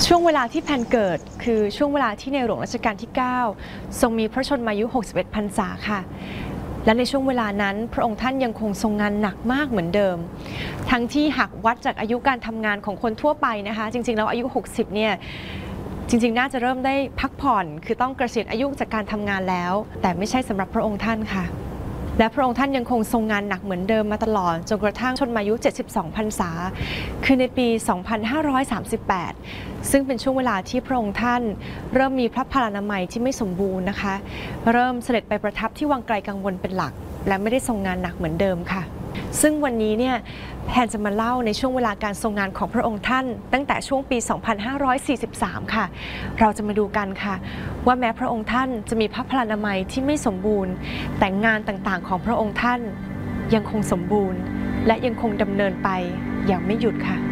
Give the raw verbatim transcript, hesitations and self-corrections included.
ช่วงเวลาที่แพนเกิดคือช่วงเวลาที่ในหลวงรัชกาลที่ เก้า ทรงมีพระชนมายุ หกสิบเอ็ด พรรษาค่ะและในช่วงเวลานั้นพระองค์ท่านยังคงทรงงานหนักมากเหมือนเดิมทั้งที่หากวัดจากอายุการทำงานของคนทั่วไปนะคะจริงๆแล้วอายุ หกสิบ เนี่ยจริงๆน่าจะเริ่มได้พักผ่อนคือต้องเกษียณอายุจากการทำงานแล้วแต่ไม่ใช่สำหรับพระองค์ท่านค่ะและพระองค์ท่านยังคงทรงงานหนักเหมือนเดิมมาตลอดจนกระทั่งชนมายุ เจ็ดสิบสอง พรรษาคือในปี สองพันห้าร้อยสามสิบแปด ซึ่งเป็นช่วงเวลาที่พระองค์ท่านเริ่มมีพระพลานามัยที่ไม่สมบูรณ์นะคะเริ่มเสด็จไปประทับที่วังไกลกังวลเป็นหลักและไม่ได้ทรงงานหนักเหมือนเดิมค่ะซึ่งวันนี้เนี่ยแพนจะมาเล่าในช่วงเวลาการทรงงานของพระองค์ท่านตั้งแต่ช่วงปี สองพันห้าร้อยสี่สิบสาม ค่ะเราจะมาดูกันค่ะว่าแม้พระองค์ท่านจะมีพระพลานามัยที่ไม่สมบูรณ์แต่งานต่างๆของพระองค์ท่านยังคงสมบูรณ์และยังคงดำเนินไปอย่างไม่หยุดค่ะ